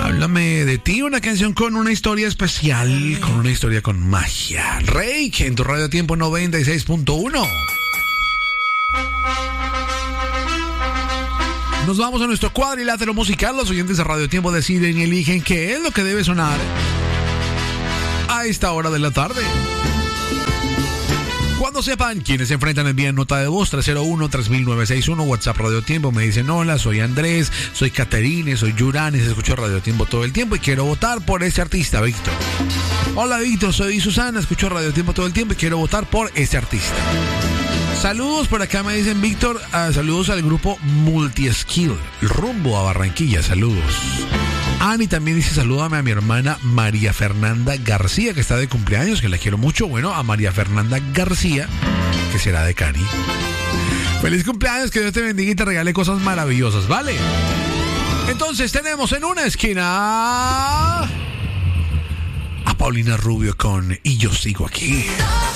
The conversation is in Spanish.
Háblame de ti, una canción con una historia especial, con una historia con magia. Reik, en tu Radio Tiempo 96.1. Nos vamos a nuestro cuadrilátero musical. Los oyentes de Radio Tiempo deciden y eligen qué es lo que debe sonar a esta hora de la tarde. Cuando sepan quiénes se enfrentan, envíen nota de voz 301-3961, WhatsApp Radio Tiempo. Me dicen: hola, soy Andrés, soy Caterine, soy Yuranes, escucho Radio Tiempo todo el tiempo y quiero votar por este artista, Víctor. Hola, Víctor, soy Susana, escucho Radio Tiempo todo el tiempo y quiero votar por este artista. Saludos, por acá me dicen Víctor, saludos al grupo Multiskill, rumbo a Barranquilla, saludos. Ani también dice: salúdame a mi hermana María Fernanda García, que está de cumpleaños, que la quiero mucho. Bueno, a María Fernanda García, que será de Cari. Feliz cumpleaños, que Dios te bendiga y te regale cosas maravillosas, ¿vale? Entonces tenemos en una esquina a Paulina Rubio con Y yo sigo aquí.